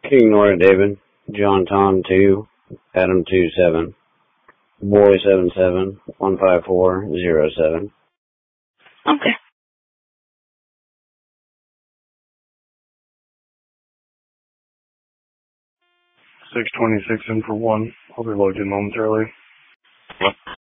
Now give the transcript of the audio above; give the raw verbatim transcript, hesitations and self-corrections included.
King Nora David, John Tom two, Adam two seven, Boy seven seven, one five four zero seven. Okay. six twenty-six in for one. I'll be logged in momentarily.